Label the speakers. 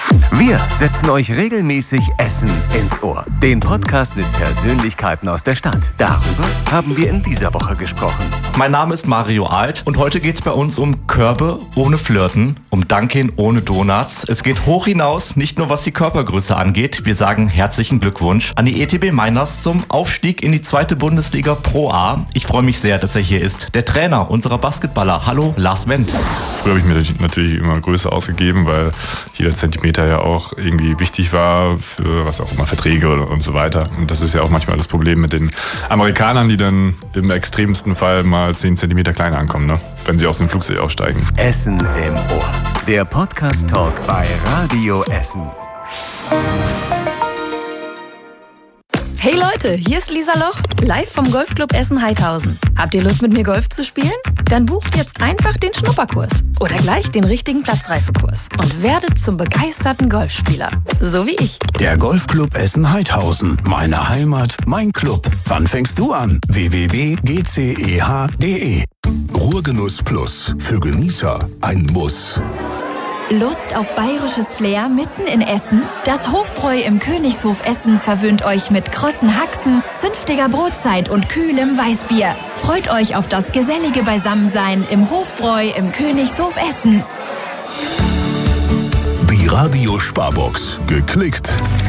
Speaker 1: Wir setzen euch regelmäßig Essen ins Ohr. Den Podcast mit Persönlichkeiten aus der Stadt. Darüber haben wir in dieser Woche gesprochen.
Speaker 2: Mein Name ist Mario Alt und heute geht es bei uns um Körbe ohne Flirten, um Dunkin' ohne Donuts. Es geht hoch hinaus, nicht nur was die Körpergröße angeht. Wir sagen herzlichen Glückwunsch an die ETB Mainers zum Aufstieg in die 2. Bundesliga Pro A. Ich freue mich sehr, dass er hier ist. Der Trainer unserer Basketballer. Hallo, Lars Wendt.
Speaker 3: Früher habe ich mir natürlich immer Größe ausgegeben, weil jeder Zentimeter ja auch irgendwie wichtig war für was auch immer, Verträge und so weiter. Und das ist ja auch manchmal das Problem mit den Amerikanern, die dann im extremsten Fall mal 10 Zentimeter kleiner ankommen, ne? Wenn sie aus dem Flugzeug aussteigen.
Speaker 1: Essen im Ohr. Der Podcast-Talk bei Radio Essen.
Speaker 4: Hey Leute, hier ist Lisa Loch, live vom Golfclub Essen-Heidhausen. Habt ihr Lust, mit mir Golf zu spielen? Dann bucht jetzt einfach den Schnupperkurs oder gleich den richtigen Platzreifekurs und werdet zum begeisterten Golfspieler. So wie ich.
Speaker 5: Der Golfclub Essen-Heidhausen. Meine Heimat, mein Club. Wann fängst du an? www.gceh.de.
Speaker 6: Ruhrgenuss Plus. Für Genießer ein Muss.
Speaker 7: Lust auf bayerisches Flair mitten in Essen? Das Hofbräu im Königshof Essen verwöhnt euch mit krossen Haxen, zünftiger Brotzeit und kühlem Weißbier. Freut euch auf das gesellige Beisammensein im Hofbräu im Königshof Essen.
Speaker 6: Die Radio Sparbox. Geklickt,